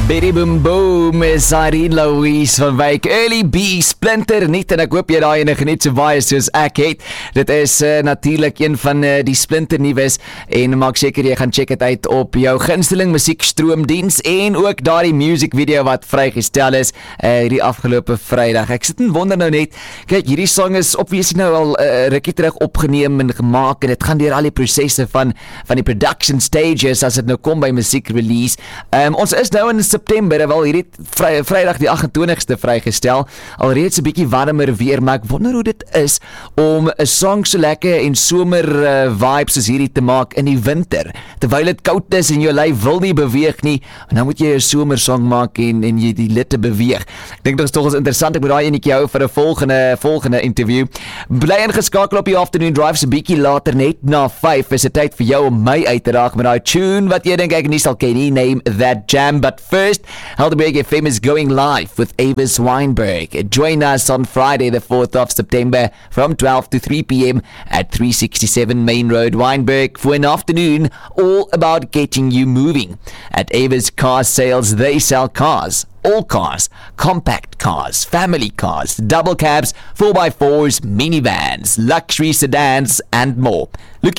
Betty Boom Boom is Irene Louise van Wyk. Early B, Splinter niet, en ek hoop jy daai enige net so baie soos ek het. Dit is natuurlijk een van die Splinter nuus en maak seker jy gaan check het uit op jou gunsteling musiekstroomdiens en ook daardie music video wat vrygestel is die afgelope Vrydag. Ek sit en wonder nou net, kyk, hierdie song is obviously nou al rukkie terug opgeneem en gemaak en dit gaan deur al die prosesse van die production stages as dit nou kom by musiek release. Ons is nou in September, wel hierdie Vrydag die 28ste vrygestel, alreeds 'n bietjie warmer weer, maar ek wonder hoe dit is om 'n song so lekker en somer vibes soos hierdie te maak in die winter, terwyl dit koud is en jou lyf wil nie beweeg nie, en nou moet jy 'n somersong maak en jy die litte beweeg. Ek dink dit is tog interessant, ek moet daai enetjie hou vir 'n volgende interview. Bly ingeskakel op die Afternoon Drive, so bietjie later net na 5 is dit tyd vir jou om my uit te raak met daai tune wat jy dink ek nie sal ken nie, Name That Jam. But first, Helderberg FM is going live with Avis Weinberg. Join us on Friday the 4th of September from 12 to 3 p.m. at 367 Main Road, Weinberg, for an afternoon all about getting you moving. At Avis Car Sales, they sell cars. All cars, compact cars, family cars, double cabs, 4x4s, minivans, luxury sedans, and more. Look